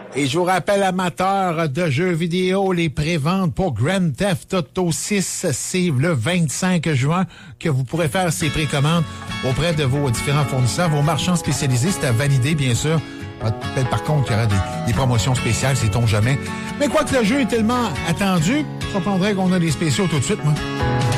Et je vous rappelle, amateurs de jeux vidéo, les préventes pour Grand Theft Auto 6, c'est le 25 juin que vous pourrez faire ces précommandes auprès de vos différents fournisseurs, vos marchands spécialisés. C'est à valider, bien sûr. Peut-être par contre qu'il y aura des promotions spéciales, sait-on jamais. Mais quoi que le jeu est tellement attendu, ça prendrait qu'on a des spéciaux tout de suite, moi.